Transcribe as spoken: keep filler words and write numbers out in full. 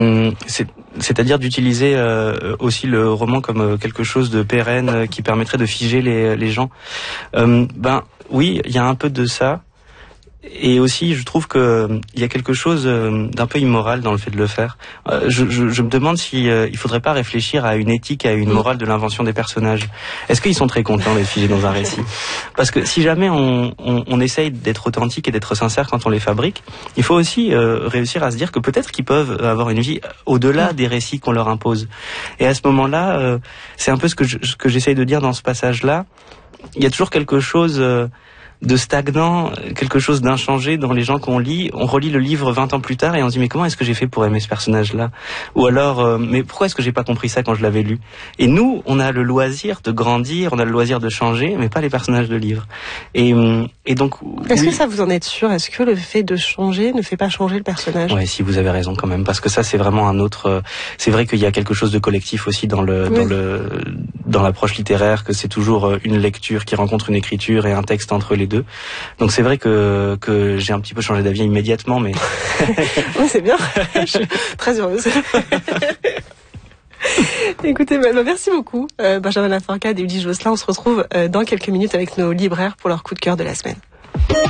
C'est, c'est-à-dire d'utiliser euh, aussi le roman comme quelque chose de pérenne euh, qui permettrait de figer les, les gens. Euh, ben oui, il y a un peu de ça. Et aussi, je trouve que euh, il y a quelque chose euh, d'un peu immoral dans le fait de le faire. Euh, je, je, je me demande si euh, il faudrait pas réfléchir à une éthique, à une morale de l'invention des personnages. Est-ce qu'ils sont très contents d'être figés dans un récit ? Parce que si jamais on, on, on essaye d'être authentique et d'être sincère quand on les fabrique, il faut aussi euh, réussir à se dire que peut-être qu'ils peuvent avoir une vie au-delà des récits qu'on leur impose. Et à ce moment-là, euh, c'est un peu ce que je, ce que j'essaye de dire dans ce passage-là. Il y a toujours quelque chose euh, de stagnant, quelque chose d'inchangé dans les gens qu'on lit. On relit le livre vingt ans plus tard et on se dit mais comment est-ce que j'ai fait pour aimer ce personnage-là ? Ou alors euh, mais pourquoi est-ce que j'ai pas compris ça quand je l'avais lu ? Et nous, on a le loisir de grandir, on a le loisir de changer, mais pas les personnages de livres. Et, et donc est-ce oui. que ça vous en êtes sûr ? Est-ce que le fait de changer ne fait pas changer le personnage ? Ouais, si vous avez raison quand même, parce que ça c'est vraiment un autre. C'est vrai qu'il y a quelque chose de collectif aussi dans le oui. dans le dans l'approche littéraire, que c'est toujours une lecture qui rencontre une écriture et un texte entre les deux. Donc c'est vrai que que j'ai un petit peu changé d'avis immédiatement, mais oui, c'est bien. Je suis très heureuse. Écoutez, bah, merci beaucoup, euh, Benjamin Lafourcade et Ulysse Josselin. On se retrouve euh, dans quelques minutes avec nos libraires pour leur coup de cœur de la semaine.